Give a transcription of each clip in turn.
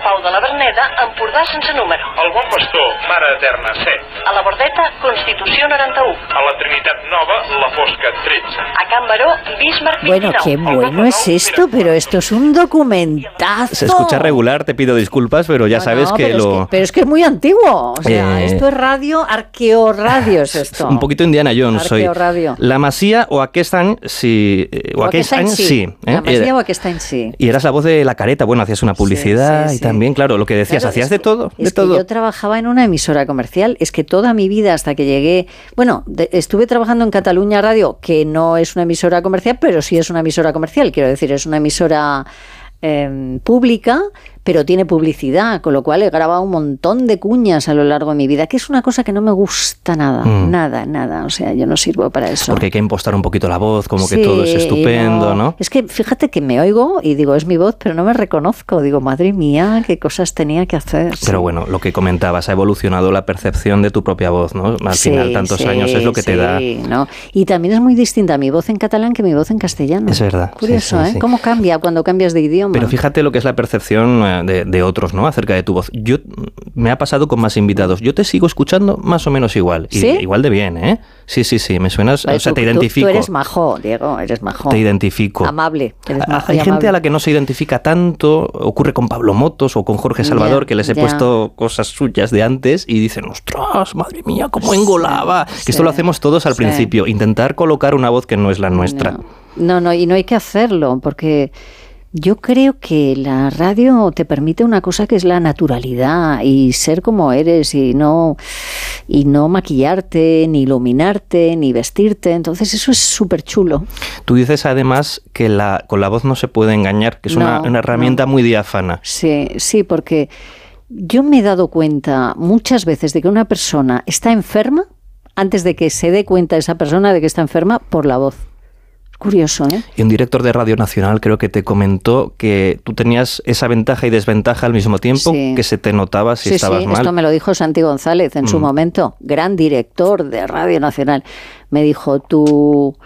Pau de la Verneda, Empordà sense número. El Bon Pastor, Mare Eterna, 7. A la Bordeta, Constitució 91. A la Trinitat Nova, La Fosca, 13. A Can Baró, Bismarck 29. Bueno, qué bueno es esto, pero esto es un documentazo. Se escucha regular, te pido disculpas, pero ya sabes que pero es que es muy antiguo. O sea, esto es radio, arqueorradio es esto. Un poquito Indiana Jones soy. Arqueorradio. La Masía o aquest any sí. La Masía o aquest any sí. Y eras la voz de La Careta. Bueno, hacías una publicidad y también, claro, lo que decías, claro, hacías de todo. Es que yo trabajaba en una emisora comercial. Es que toda mi vida hasta que llegué... Bueno, estuve trabajando en Cataluña Radio, que no es una emisora comercial, pero sí es una emisora comercial. Quiero decir, es una emisora pública, pero tiene publicidad, con lo cual he grabado un montón de cuñas a lo largo de mi vida, que es una cosa que no me gusta nada, nada, o sea, yo no sirvo para eso. Porque hay que impostar un poquito la voz, como que todo es estupendo, ¿no? Es que fíjate que me oigo y digo, es mi voz, pero no me reconozco, digo, madre mía, qué cosas tenía que hacer. Pero bueno, lo que comentabas, ha evolucionado la percepción de tu propia voz, ¿no? Al final, tantos años es lo que te da. ¿no? Y también es muy distinta mi voz en catalán que mi voz en castellano. Es verdad. Curioso, ¿eh? ¿Cómo cambia cuando cambias de idioma? Pero fíjate lo que es la percepción de otros, ¿no? Acerca de tu voz. Me ha pasado con más invitados. Yo te sigo escuchando más o menos igual. ¿Sí? Igual de bien, ¿eh? Sí, me suenas, vale, o sea, te identifico. Tú eres majo, Diego, eres majo. Te identifico. Amable, eres majo. Hay gente a la que no se identifica tanto, ocurre con Pablo Motos o con Jorge Salvador, que les he puesto cosas suyas de antes y dicen, ostras, madre mía, cómo engolaba. Que esto lo hacemos todos al principio, intentar colocar una voz que no es la nuestra. No, y no hay que hacerlo, porque... Yo creo que la radio te permite una cosa que es la naturalidad y ser como eres y no maquillarte, ni iluminarte, ni vestirte. Entonces eso es súper chulo. Tú dices además que con la voz no se puede engañar, que es una herramienta muy diáfana. Sí, porque yo me he dado cuenta muchas veces de que una persona está enferma antes de que se dé cuenta esa persona de que está enferma por la voz. Curioso, ¿eh? Y un director de Radio Nacional creo que te comentó que tú tenías esa ventaja y desventaja al mismo tiempo, que se te notaba si estabas mal. Esto me lo dijo Santi González en su momento, gran director de Radio Nacional. Me dijo, tu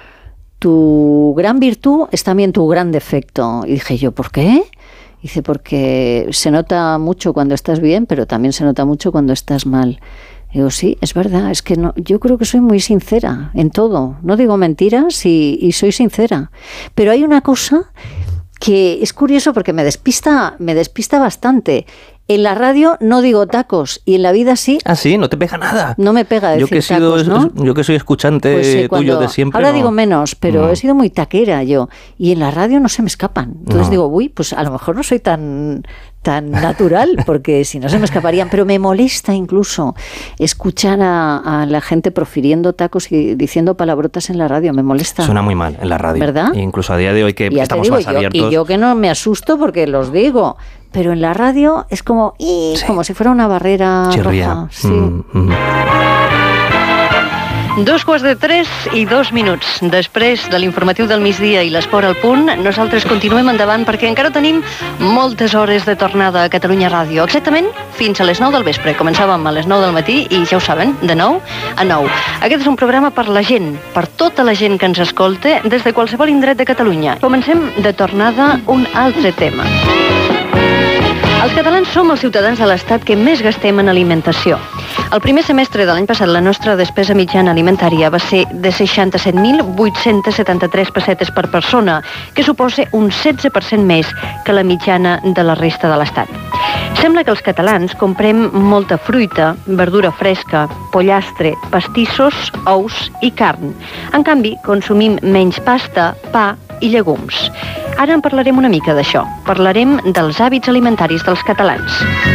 gran virtud es también tu gran defecto. Y dije yo, ¿por qué? Dice, porque se nota mucho cuando estás bien, pero también se nota mucho cuando estás mal. Digo, sí, es verdad, es que no, yo creo que soy muy sincera en todo. No digo mentiras y soy sincera. Pero hay una cosa que es curioso porque me despista bastante. En la radio no digo tacos y en la vida sí. Ah, sí, no te pega nada. No me pega decir tacos, ¿no? Yo que soy escuchante tuyo de siempre. Ahora digo menos, pero he sido muy taquera yo. Y en la radio no se me escapan. Entonces digo, uy, pues a lo mejor no soy tan natural, porque si no se me escaparían. Pero me molesta incluso escuchar a la gente profiriendo tacos y diciendo palabrotas en la radio. Me molesta. Suena muy mal en la radio. ¿Verdad? E incluso a día de hoy que estamos más abiertos. Y yo que no me asusto porque los digo. Pero en la radio es como si fuera una barrera roja. Sí. 2:03 després de l'informatiu del migdia i l'esport al punt, nosaltres continuem endavant perquè encara tenim moltes hores de tornada a Catalunya Ràdio, exactament fins a les 9 del vespre. Començàvem a les 9 del matí i ja ho saben, de 9 a 9. Aquest és un programa per la gent, per tota la gent que ens escolta des de qualsevol indret de Catalunya. Comencem de tornada un altre tema. Els catalans som els ciutadans de l'Estat que més gastem en alimentació. El primer semestre de l'any passat la nostra despesa mitjana alimentària va ser de 67.873 pessetes per persona, que suposa un 16% més que la mitjana de la resta de l'Estat. Sembla que els catalans comprem molta fruita, verdura fresca, pollastre, pastissos, ous i carn. En canvi, consumim menys pasta, pa i llegums. Ara en parlarem una mica d'això. Parlarem dels hàbits alimentaris dels catalans.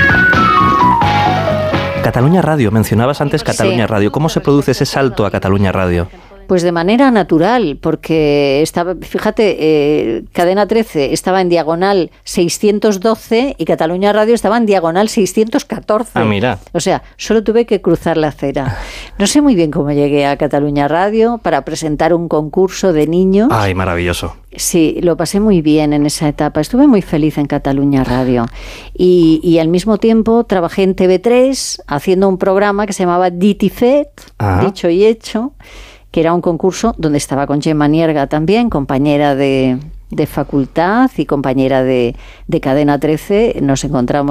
Cataluña Radio, mencionabas antes Cataluña Radio. ¿Cómo se produce ese salto a Cataluña Radio? Pues de manera natural, porque estaba, fíjate, Cadena 13 estaba en diagonal 612 y Cataluña Radio estaba en diagonal 614. Ah, mira. O sea, solo tuve que cruzar la acera. No sé muy bien cómo llegué a Cataluña Radio para presentar un concurso de niños. Ay, maravilloso. Sí, lo pasé muy bien en esa etapa. Estuve muy feliz en Cataluña Radio. Y al mismo tiempo trabajé en TV3 haciendo un programa que se llamaba Dit i Fet, Dicho y Hecho, que era un concurso donde estaba con Gemma Nierga también, compañera de facultad y compañera de Cadena 13. Nos encontramos